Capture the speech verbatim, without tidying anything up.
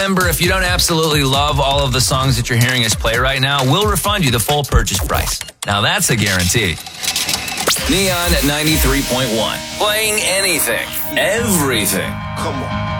Remember, if you don't absolutely love all of the songs that you're hearing us play right now, we'll refund you the full purchase price. Now that's a guarantee. Neon at ninety-three point one. Playing anything, everything. Come on.